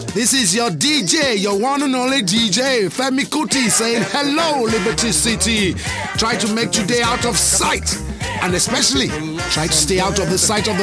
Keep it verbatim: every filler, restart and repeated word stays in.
This is your D J, your one and only D J, Femi Kuti, saying hello, Liberty City. Try to make today out of sight, and especially try to stay out of the sight of the